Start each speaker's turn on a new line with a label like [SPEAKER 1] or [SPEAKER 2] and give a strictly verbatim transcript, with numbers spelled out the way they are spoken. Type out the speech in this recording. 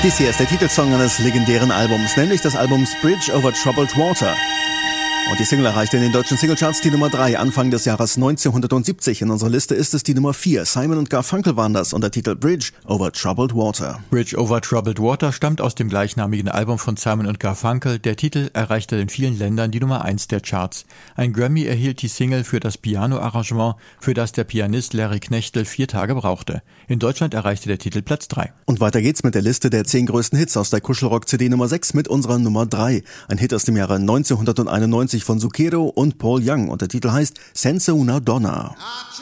[SPEAKER 1] Dies hier ist der Titelsong eines legendären Albums, nämlich des Albums Bridge over Troubled Water. Und die Single erreichte in den deutschen Singlecharts die Nummer drei Anfang des Jahres neunzehnhundertsiebzig. In unserer Liste ist es die Nummer vier. Simon und Garfunkel waren das unter Titel Bridge over Troubled Water.
[SPEAKER 2] Bridge over Troubled Water stammt aus dem gleichnamigen Album von Simon und Garfunkel. Der Titel erreichte in vielen Ländern die Nummer eins der Charts. Ein Grammy erhielt die Single für das Piano-Arrangement, für das der Pianist Larry Knechtel vier Tage brauchte. In Deutschland erreichte der Titel Platz drei.
[SPEAKER 1] Und weiter geht's mit der Liste der zehn größten Hits aus der Kuschelrock-C D Nummer sechs mit unserer Nummer drei. Ein Hit aus dem Jahre neunzehnhunderteinundneunzig von Zucchero und Paul Young und der Titel heißt Senza una Donna.